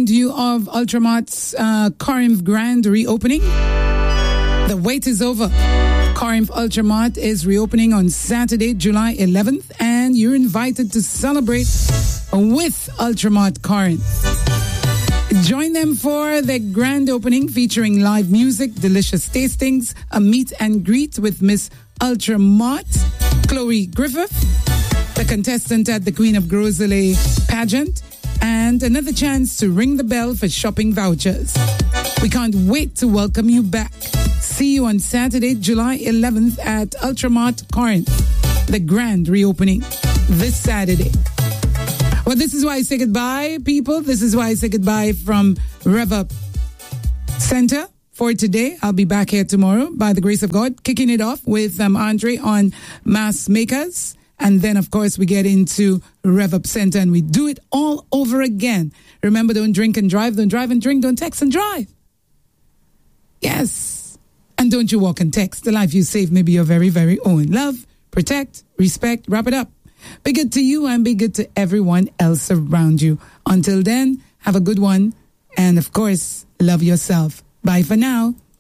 remind you of Ultramart's Corinth Grand reopening. The wait is over. Corinth Ultramart is reopening on Saturday, July 11th, and you're invited to celebrate with Ultramart Corinth. Join them for their grand opening featuring live music, delicious tastings, a meet and greet with Miss Ultramart, Chloe Griffith, the contestant at the Queen of Groselay pageant, and another chance to ring the bell for shopping vouchers. We can't wait to welcome you back. See you on Saturday, July 11th at Ultramart Corinth, the grand reopening this Saturday. Well, this is why I say goodbye, people. This is why I say goodbye from Rev Up Center for today. I'll be back here tomorrow, by the grace of God, kicking it off with Andre on Mass Makers. And then, of course, we get into Rev Up Center and we do it all over again. Remember, don't drink and drive. Don't drive and drink. Don't text and drive. Yes. And don't you walk and text. The life you save may be your very, very own. Love, protect, respect, wrap it up. Be good to you and be good to everyone else around you. Until then, have a good one. And of course, love yourself. Bye for now.